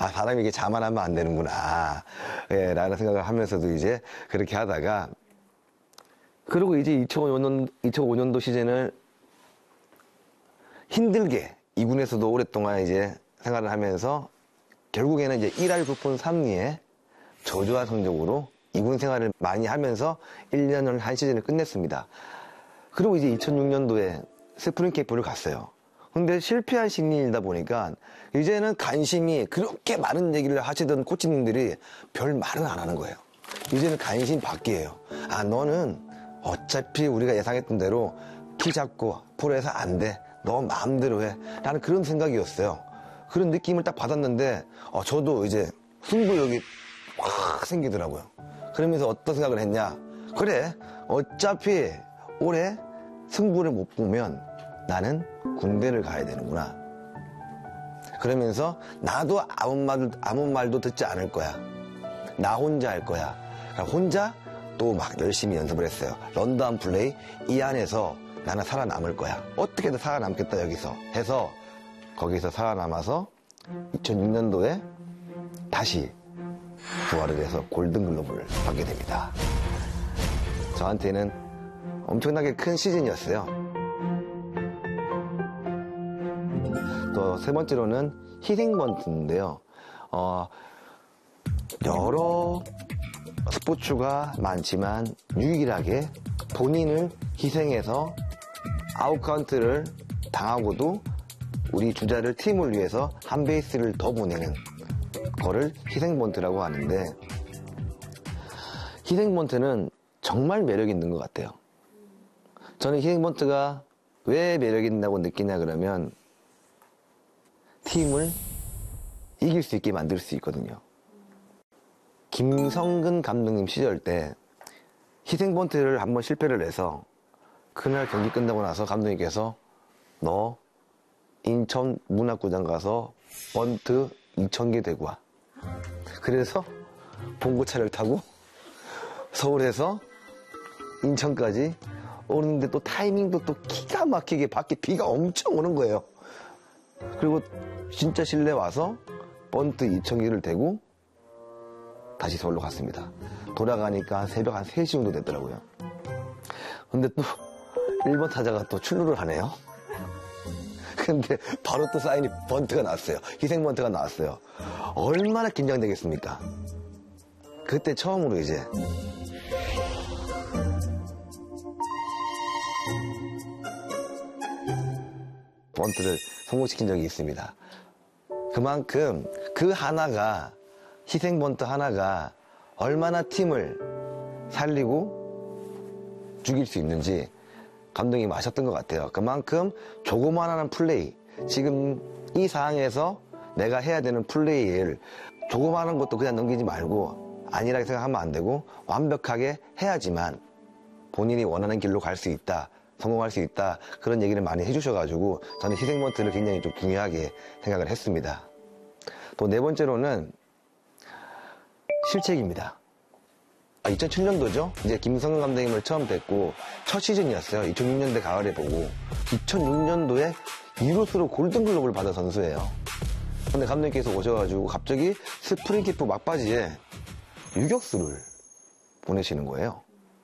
아, 사람이 이게 자만하면 안 되는구나. 예, 라는 생각을 하면서도 이제 그렇게 하다가, 그리고 이제 2005년도 시즌을 힘들게 2군에서도 오랫동안 이제 생활을 하면서 결국에는 이제 1할 9푼 3리에 저조한 성적으로 2군 생활을 많이 하면서 1년을 한 시즌을 끝냈습니다. 그리고 이제 2006년도에 스프링 캠프를 갔어요. 근데 실패한 시즌이다 보니까 이제는 관심이 그렇게 많은 얘기를 하시던 코치님들이 별 말은 안 하는 거예요. 이제는 관심 밖이에요. 아, 너는 어차피 우리가 예상했던 대로 키 작고 프로에서 안 돼. 너 마음대로 해. 라는 그런 생각이었어요. 그런 느낌을 딱 받았는데 저도 이제 승부욕이 확 생기더라고요. 그러면서 어떤 생각을 했냐. 그래, 어차피 올해 승부를 못 보면 나는 군대를 가야 되는구나. 그러면서 나도 아무 말도 듣지 않을 거야. 나 혼자 할 거야. 혼자 또 막 열심히 연습을 했어요. 런던 플레이 이 안에서 나는 살아남을 거야. 어떻게든 살아남겠다 여기서 해서 거기서 살아남아서 2006년도에 다시 부활을 해서 골든글러브를 받게 됩니다. 저한테는 엄청나게 큰 시즌이었어요. 또 세 번째로는 희생번트인데요. 여러 스포츠가 많지만 유일하게 본인을 희생해서 아웃카운트를 당하고도 우리 주자를 팀을 위해서 한 베이스를 더 보내는 거를 희생번트라고 하는데, 희생번트는 정말 매력 있는 것 같아요. 저는 희생번트가 왜 매력 있다고 느끼냐 그러면 팀을 이길 수 있게 만들 수 있거든요. 김성근 감독님 시절 때 희생번트를 한번 실패를 해서 그날 경기 끝나고 나서 감독님께서 너 인천 문학구장 가서 번트 2,000개 대고 와. 그래서 봉고차를 타고 서울에서 인천까지 오는데 또 타이밍도 또 기가 막히게 밖에 비가 엄청 오는 거예요. 그리고 진짜 실내 와서 번트 2,000개를 대고 다시 서울로 갔습니다. 돌아가니까 새벽 한 3시 정도 됐더라고요. 근데 또 1번 타자가 또 출루를 하네요. 근데 바로 또 사인이 번트가 나왔어요. 희생 번트가 나왔어요. 얼마나 긴장되겠습니까? 그때 처음으로 이제 번트를 성공시킨 적이 있습니다. 그만큼 그 하나가, 희생 번트 하나가 얼마나 팀을 살리고 죽일 수 있는지 감독님이 아셨던 것 같아요. 그만큼 조그마한 플레이, 지금 이 상황에서 내가 해야 되는 플레이를 조그마한 것도 그냥 넘기지 말고 안일하게 생각하면 안 되고 완벽하게 해야지만 본인이 원하는 길로 갈 수 있다, 성공할 수 있다, 그런 얘기를 많이 해주셔가지고 저는 희생번트를 굉장히 좀 중요하게 생각을 했습니다. 또 네 번째로는 실책입니다. 2007년도죠. 이제 김성근 감독님을 처음 뵙고 첫 시즌이었어요. 2006년대 가을에 보고 2006년도에 유로스로 골든글러브를 받은 선수예요. 근데 감독님께서 오셔가지고 갑자기 스프링 캠프 막바지에 유격수를 보내시는 거예요.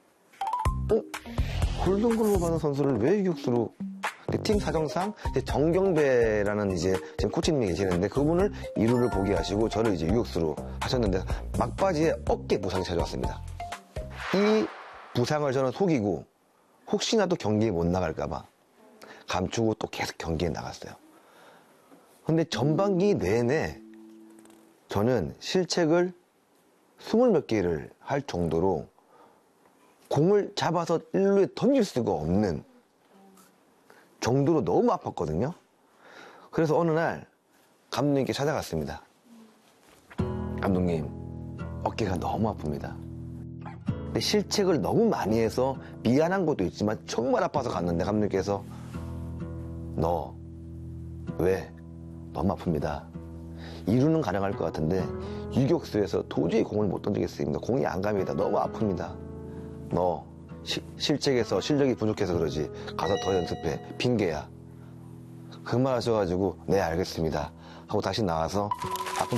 골든글러브 받은 선수를 왜 유격수로? 팀 사정상 정경배라는 이제 지금 코치님이 계시는데 그분을 2루를 보게 하시고 저를 이제 유격수로 하셨는데 막바지에 어깨 부상이 찾아왔습니다. 이 부상을 저는 속이고 혹시나 또 경기에 못 나갈까봐 감추고 또 계속 경기에 나갔어요. 근데 전반기 내내 저는 실책을 20몇 개를 할 정도로 공을 잡아서 1루에 던질 수가 없는 정도로 너무 아팠거든요. 그래서 어느 날 감독님께 찾아갔습니다. 감독님, 어깨가 너무 아픕니다. 근데 실책을 너무 많이 해서 미안한 것도 있지만 정말 아파서 갔는데 감독님께서 너 왜? 너무 아픕니다. 2루는 가능할 것 같은데 유격수에서 도저히 공을 못 던지겠습니다. 공이 안 갑니다. 너무 아픕니다. 너 실책에서 실력이 부족해서 그러지 가서 더 연습해. 핑계야. 그 말 하셔가지고 네 알겠습니다 하고 다시 나와서 아픈